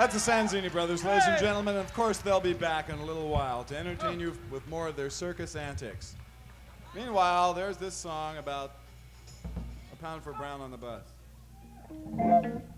That's the Sanzini brothers, ladies and gentlemen. And of course, they'll be back in a little while to entertain you with more of their circus antics. Meanwhile, there's this song about a pound for brown on the bus.